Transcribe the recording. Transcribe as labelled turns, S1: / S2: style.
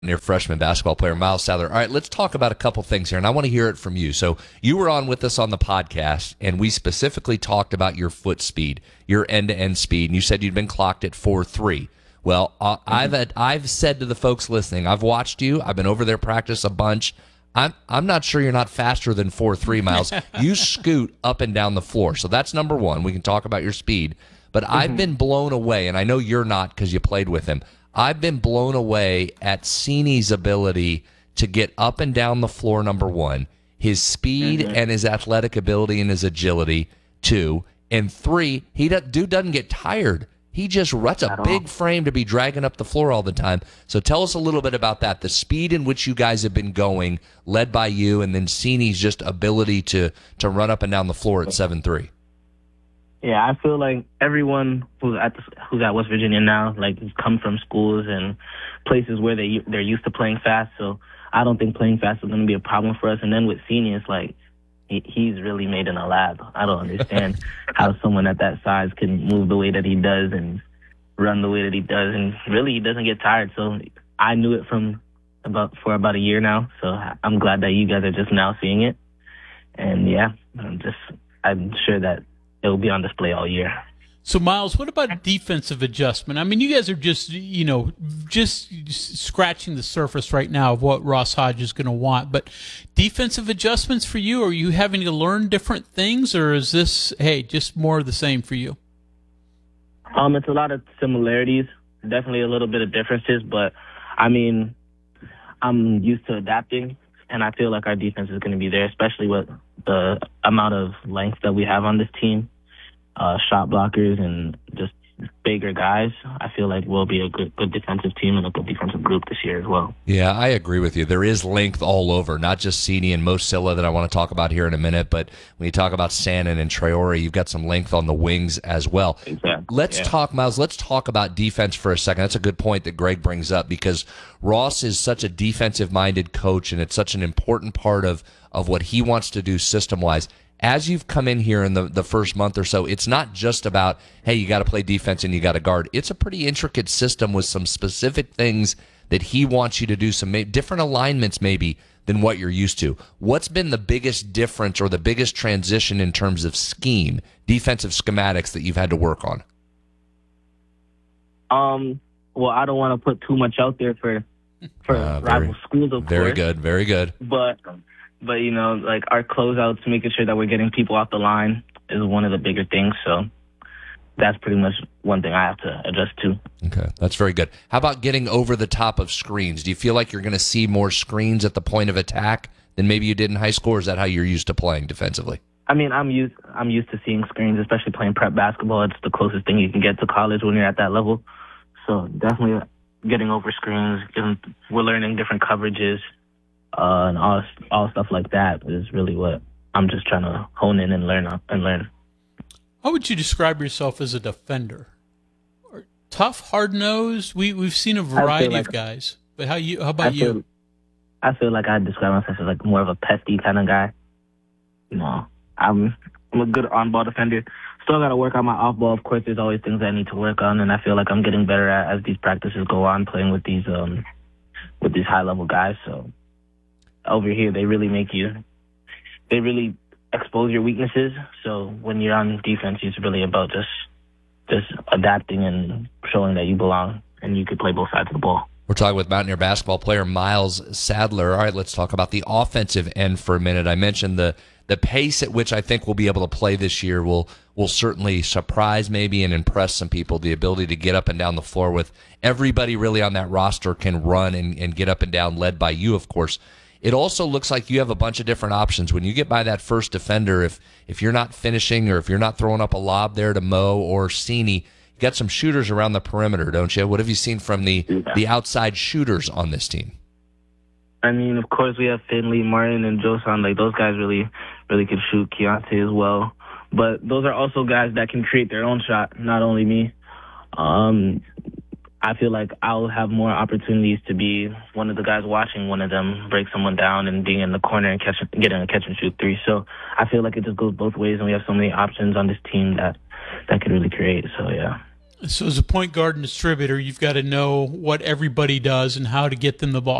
S1: Near freshman basketball player Miles Sadler. All right, let's talk about a couple things here, and I want to hear it from you. So you were on with us on the podcast, and we specifically talked about your foot speed, your end-to-end speed, and you said you'd been clocked at 4.3. Well, I've said to the folks listening, I've watched you. I've been over there practice a bunch. I'm not sure you're not faster than 4.3, Miles. You scoot up and down the floor, so that's number one. We can talk about your speed, but I've been blown away, and I know you're not because you played with him. I've been blown away at Sini's ability to get up and down the floor, number one, his speed and his athletic ability and his agility, two, and three, dude doesn't get tired. He just runs a big frame to be dragging up the floor all the time. So tell us a little bit about that, the speed in which you guys have been going, led by you, and then Sini's just ability to run up and down the floor at 7'3".
S2: Yeah, I feel like everyone who's at West Virginia now, like, come from schools and places where they're used to playing fast. So I don't think playing fast is going to be a problem for us. And then with Sini, it's like he's really made in a lab. I don't understand how someone at that size can move the way that he does and run the way that he does, and really he doesn't get tired. So I knew it for about a year now. So I'm glad that you guys are just now seeing it. And yeah, I'm sure that it will be on display all year.
S3: So, Miles, what about defensive adjustment? I mean, you guys are just scratching the surface right now of what Ross Hodge is going to want. But defensive adjustments for you, are you having to learn different things, or is this, hey, just more of the same for you?
S2: It's a lot of similarities, definitely a little bit of differences. But, I mean, I'm used to adapting, and I feel like our defense is going to be there, especially with the amount of length that we have on this team. Shot blockers and just bigger guys. I feel like we'll be a good defensive team and a good defensive group this year as well.
S1: Yeah, I agree with you. There is length all over, not just Sini and Mosilla that I want to talk about here in a minute, but when you talk about Sanon and Traore, you've got some length on the wings as well.
S2: Exactly.
S1: Let's talk, Miles, let's talk about defense for a second. That's a good point that Greg brings up, because Ross is such a defensive-minded coach, and it's such an important part of what he wants to do system-wise. As you've come in here in the first month or so, it's not just about, hey, you got to play defense and you got to guard. It's a pretty intricate system with some specific things that he wants you to do, some different alignments maybe than what you're used to. What's been the biggest difference or the biggest transition in terms of scheme, defensive schematics that you've had to work on?
S2: Well, I don't want to put too much out there for rival schools, of course.
S1: Very good, very good.
S2: But, you know, like our closeouts, making sure that we're getting people off the line is one of the bigger things. So that's pretty much one thing I have to adjust to.
S1: Okay, that's very good. How about getting over the top of screens? Do you feel like you're going to see more screens at the point of attack than maybe you did in high school, or is that how you're used to playing defensively?
S2: I mean, I'm used to seeing screens, especially playing prep basketball. It's the closest thing you can get to college when you're at that level. So definitely getting over screens, we're learning different coverages. And all stuff like that is really what I'm just trying to hone in and learn.
S3: How would you describe yourself as a defender? Tough, hard-nosed? We've seen a variety of guys. But how about you?
S2: I feel like I describe myself as like more of a pesky kind of guy. You know, I'm a good on-ball defender. Still got to work on my off-ball. Of course, there's always things I need to work on, and I feel like I'm getting better at as these practices go on, playing with these high-level guys. So over here, they really expose your weaknesses. So when you're on defense, it's really about just adapting and showing that you belong and you can play both sides of the ball.
S1: We're talking with Mountaineer basketball player Miles Sadler. All right, let's talk about the offensive end for a minute. I mentioned the pace at which I think we'll be able to play this year will certainly surprise maybe and impress some people. The ability to get up and down the floor with everybody really on that roster can run and get up and down, led by you, of course. It also looks like you have a bunch of different options. When you get by that first defender, if you're not finishing or if you're not throwing up a lob there to Mo or Sini, you got some shooters around the perimeter, don't you? What have you seen from the outside shooters on this team?
S2: I mean, of course, we have Finley, Martin, and Josan. Like, those guys really can shoot. Keontae as well. But those are also guys that can create their own shot, not only me. I feel like I'll have more opportunities to be one of the guys watching one of them break someone down and being in the corner and getting a catch and shoot three. So I feel like it just goes both ways, and we have so many options on this team that can really create. So, yeah.
S3: So as a point guard and distributor, you've got to know what everybody does and how to get them the ball.